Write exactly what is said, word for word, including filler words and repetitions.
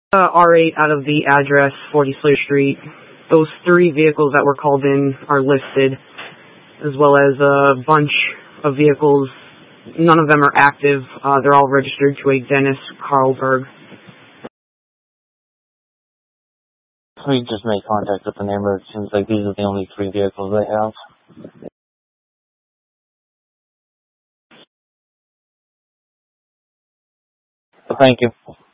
Uh, R eight out of the address, forty Slater Street. Those three vehicles that were called in are listed, as well as a bunch of vehicles. None of them are active. Uh, they're all registered to a Dennis Carlberg. We just made contact with the neighborhood. It seems like these are the only three vehicles they have. Thank you.